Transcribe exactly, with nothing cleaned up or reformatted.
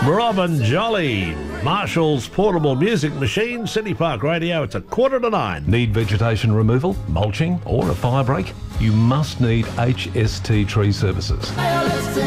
Robin Jolly, Marshall's portable music machine, City Park Radio. It's a quarter to nine. Need vegetation removal, mulching or a fire break? You must need H S T Tree Services.